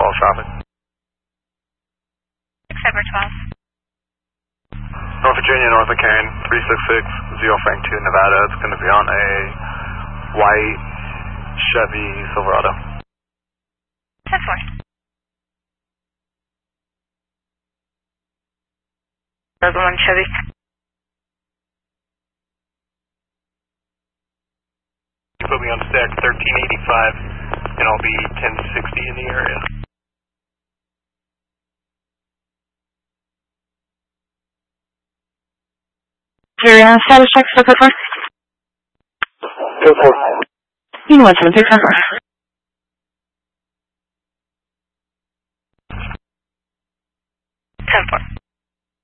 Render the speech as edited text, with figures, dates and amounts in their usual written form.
12 traffic. December 12. North Virginia, North McCain, 366, Zero Frank 2, Nevada. It's going to be on a white Chevy Silverado. 10-4. Another one, Chevy. Put me on stack 1385, and I'll be 1060 in the area. Your status check so far? 10-4. You know what's in the picture.